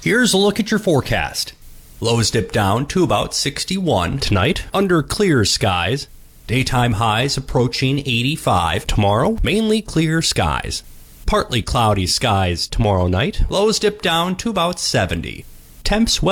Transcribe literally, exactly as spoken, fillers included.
Here's a look at your forecast. Lows dip down to about sixty-one tonight under clear skies. Daytime highs approaching eighty-five. Tomorrow, mainly clear skies. Partly cloudy skies tomorrow night. Lows dip down to about seventy. Temps well